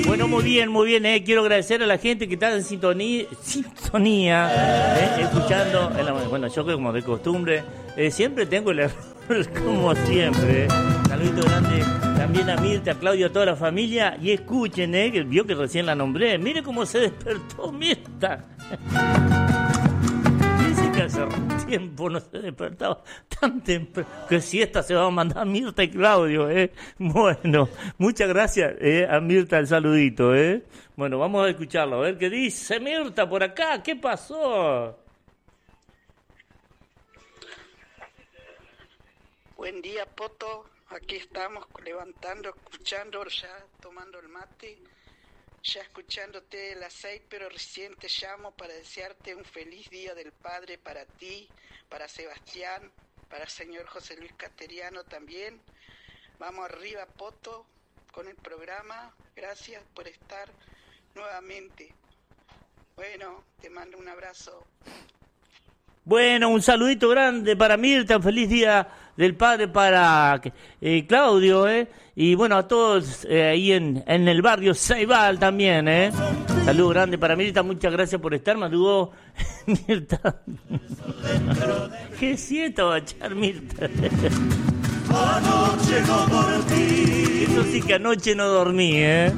Bueno, muy bien, quiero agradecer a la gente que está en sintonía, escuchando. Bueno, yo como de costumbre, siempre tengo el error, como siempre. Saludito grande también a Mirta, a Claudio, a toda la familia. Y escuchen, que vio que recién la nombré. Mire cómo se despertó Mirta. Dice que hace tiempo no se despertaba tan temprano. Que siesta se va a mandar Mirta y Claudio, Bueno, muchas gracias a Mirta, el saludito, Bueno, vamos a escucharlo, a ver qué dice Mirta por acá. ¿Qué pasó? Buen día, Poto. Aquí estamos levantando, escuchando, ya tomando el mate, ya escuchándote de las 6, pero recién te llamo para desearte un feliz Día del Padre para ti, para Sebastián, para el señor José Luis Cateriano también. Vamos arriba, Poto, con el programa. Gracias por estar nuevamente. Bueno, te mando un abrazo. Bueno, un saludito grande para Mirta, un feliz Día del Padre para Claudio, y bueno, a todos ahí en el barrio Ceibal también, Saludo grande para Mirta, muchas gracias por estar, madrugó Mirta. Qué siesta va a echar Mirta. Anoche no dormí. Eso sí que anoche no dormí,